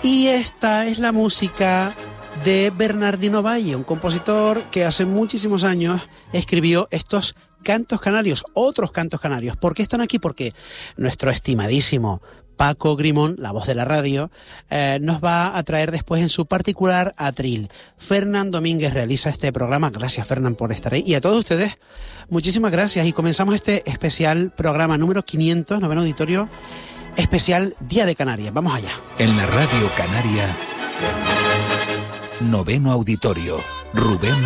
Y esta es la música de Bernardino Valle, un compositor que hace muchísimos años escribió estos cantos canarios, otros cantos canarios. ¿Por qué están aquí? Porque nuestro estimadísimo Paco Grimón, la voz de la radio, nos va a traer después en su particular atril. Fernán Domínguez realiza este programa. Gracias, Fernán, por estar ahí. Y a todos ustedes, muchísimas gracias. Y comenzamos este especial programa número 500, noveno auditorio, especial Día de Canarias. Vamos allá. En la Radio Canaria, noveno auditorio, Rubén